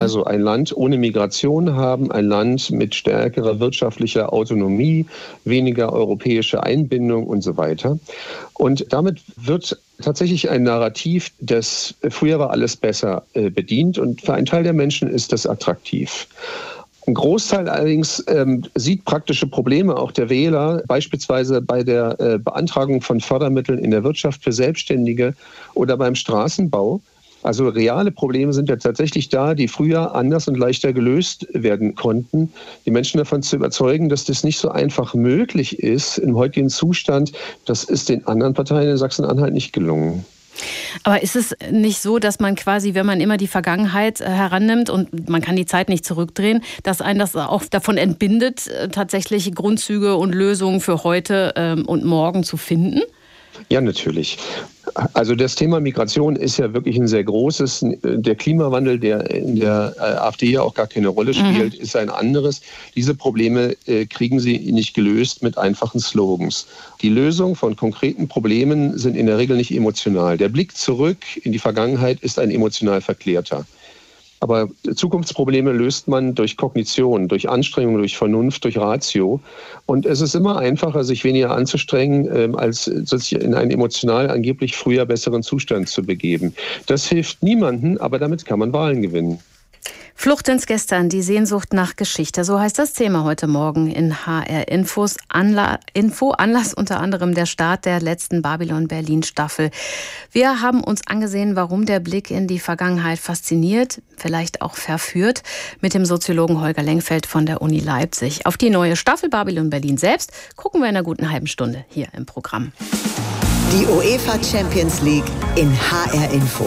also ein Land ohne Migration haben, ein Land mit stärkerer wirtschaftlicher Autonomie, weniger europäische Einbindung und so weiter. Und damit wird tatsächlich ein Narrativ, das früher war alles besser, bedient. Und für einen Teil der Menschen ist das attraktiv. Ein Großteil allerdings sieht praktische Probleme auch der Wähler, beispielsweise bei der Beantragung von Fördermitteln in der Wirtschaft für Selbstständige oder beim Straßenbau. Also reale Probleme sind ja tatsächlich da, die früher anders und leichter gelöst werden konnten. Die Menschen davon zu überzeugen, dass das nicht so einfach möglich ist im heutigen Zustand, das ist den anderen Parteien in Sachsen-Anhalt nicht gelungen. Aber ist es nicht so, dass man quasi, wenn man immer die Vergangenheit herannimmt und man kann die Zeit nicht zurückdrehen, dass einen das auch davon entbindet, tatsächlich Grundzüge und Lösungen für heute und morgen zu finden? Ja, natürlich. Also das Thema Migration ist ja wirklich ein sehr großes. Der Klimawandel, der in der AfD ja auch gar keine Rolle spielt, ist ein anderes. Diese Probleme kriegen sie nicht gelöst mit einfachen Slogans. Die Lösung von konkreten Problemen sind in der Regel nicht emotional. Der Blick zurück in die Vergangenheit ist ein emotional verklärter. Aber Zukunftsprobleme löst man durch Kognition, durch Anstrengung, durch Vernunft, durch Ratio. Und es ist immer einfacher, sich weniger anzustrengen, als sich in einen emotional angeblich früher besseren Zustand zu begeben. Das hilft niemandem, aber damit kann man Wahlen gewinnen. Flucht ins Gestern, die Sehnsucht nach Geschichte. So heißt das Thema heute Morgen in HR Infos. Anlass unter anderem der Start der letzten Babylon Berlin Staffel. Wir haben uns angesehen, warum der Blick in die Vergangenheit fasziniert, vielleicht auch verführt, mit dem Soziologen Holger Lengfeld von der Uni Leipzig. Auf die neue Staffel Babylon Berlin selbst gucken wir in einer guten halben Stunde hier im Programm. Die UEFA Champions League in HR Info.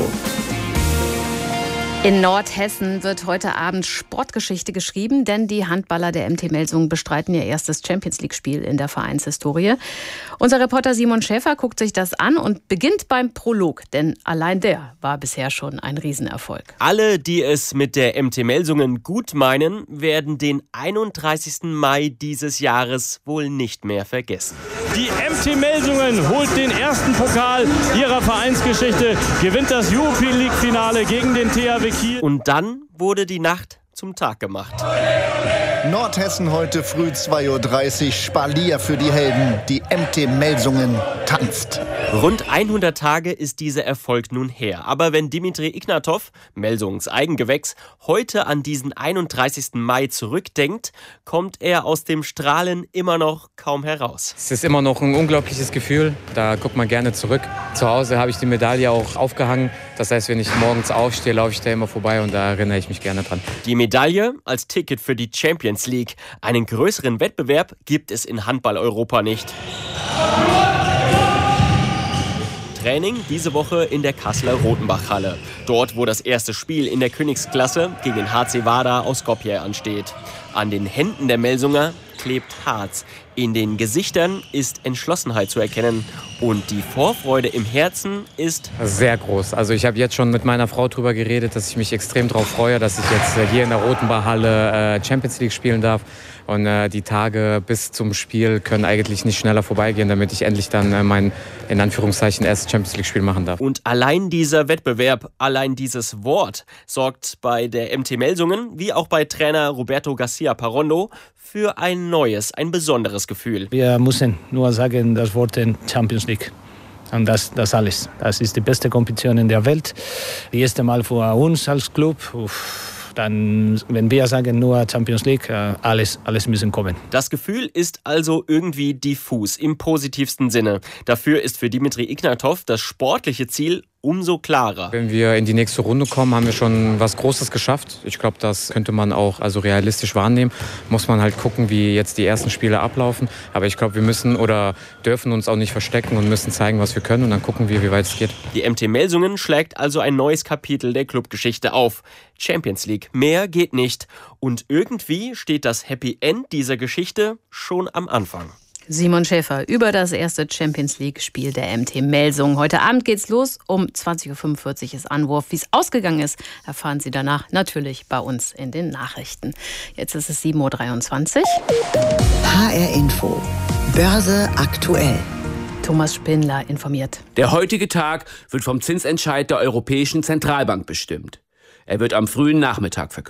In Nordhessen wird heute Abend Sportgeschichte geschrieben, denn die Handballer der MT Melsungen bestreiten ihr erstes Champions-League-Spiel in der Vereinshistorie. Unser Reporter Simon Schäfer guckt sich das an und beginnt beim Prolog, denn allein der war bisher schon ein Riesenerfolg. Alle, die es mit der MT Melsungen gut meinen, werden den 31. Mai dieses Jahres wohl nicht mehr vergessen. Die MT Melsungen holt den ersten Pokal ihrer Vereinsgeschichte, gewinnt das European League-Finale gegen den THW Kiel. Und dann wurde die Nacht zum Tag gemacht. Nordhessen heute früh 2:30 Uhr, Spalier für die Helden. Die MT Melsungen tanzt. Rund 100 Tage ist dieser Erfolg nun her. Aber wenn Dimitri Ignatow, Melsungs Eigengewächs, heute an diesen 31. Mai zurückdenkt, kommt er aus dem Strahlen immer noch kaum heraus. Es ist immer noch ein unglaubliches Gefühl. Da guckt man gerne zurück. Zu Hause habe ich die Medaille auch aufgehangen. Das heißt, wenn ich morgens aufstehe, laufe ich da immer vorbei und da erinnere ich mich gerne dran. Die Medaille als Ticket für die Champions League. Einen größeren Wettbewerb gibt es in Handball-Europa nicht. Training diese Woche in der Kasseler Rotenbach-Halle. Dort, wo das erste Spiel in der Königsklasse gegen den HC Vardar aus Skopje ansteht. An den Händen der Melsunger klebt Harz. In den Gesichtern ist Entschlossenheit zu erkennen. Und die Vorfreude im Herzen ist sehr groß. Also ich habe jetzt schon mit meiner Frau darüber geredet, dass ich mich extrem darauf freue, dass ich jetzt hier in der Rotenbach-Halle Champions League spielen darf. Und die Tage bis zum Spiel können eigentlich nicht schneller vorbeigehen, damit ich endlich dann mein, in Anführungszeichen, erstes Champions League-Spiel machen darf. Und allein dieser Wettbewerb, allein dieses Wort sorgt bei der MT Melsungen, wie auch bei Trainer Roberto Garcia Parondo, für ein neues, ein besonderes Gefühl. Wir müssen nur sagen, das Wort Champions League. Und das alles. Das ist die beste Kompetition in der Welt. Das erste Mal für uns als Club. Dann, wenn wir sagen nur Champions League, alles müssen kommen. Das Gefühl ist also irgendwie diffus, im positivsten Sinne. Dafür ist für Dimitri Ignatow das sportliche Ziel umso klarer. Wenn wir in die nächste Runde kommen, haben wir schon was Großes geschafft. Ich glaube, das könnte man auch realistisch wahrnehmen. Muss man halt gucken, wie jetzt die ersten Spiele ablaufen. Aber ich glaube, wir müssen oder dürfen uns auch nicht verstecken und müssen zeigen, was wir können. Und dann gucken wir, wie weit es geht. Die MT Melsungen schlägt also ein neues Kapitel der Clubgeschichte auf. Champions League. Mehr geht nicht. Und irgendwie steht das Happy End dieser Geschichte schon am Anfang. Simon Schäfer über das erste Champions-League-Spiel der MT Melsungen. Heute Abend geht's los. Um 20:45 Uhr ist Anwurf. Wie es ausgegangen ist, erfahren Sie danach natürlich bei uns in den Nachrichten. Jetzt ist es 7:23 Uhr. HR Info. Börse aktuell. Thomas Spindler informiert. Der heutige Tag wird vom Zinsentscheid der Europäischen Zentralbank bestimmt. Er wird am frühen Nachmittag verkündet.